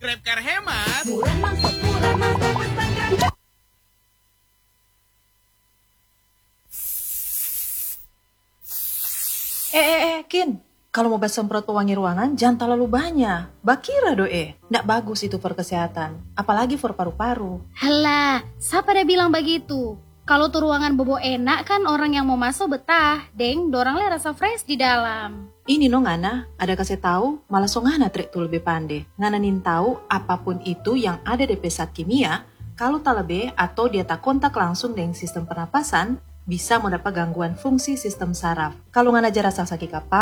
Grabcar hemat. Kin. Kalau mau semprot pewangi ruangan, jangan terlalu banyak. Bakira ndak bagus itu for kesehatan. Apalagi for paru-paru. Halah, siapa dia bilang begitu? Kalau tuh ruangan bobo enak kan orang yang mau masuk betah. Deng, dorang le rasa fresh di dalam. Ini no Ngana, ada kasih tahu, malah so Ngana trik tuh lebih pandai. Ngana nin tahu apapun itu yang ada di pesat kimia, kalau tak lebih atau dia tak kontak langsung dengan sistem pernapasan, bisa mendapat gangguan fungsi sistem saraf. Kalau Ngana rasa sakit kepala,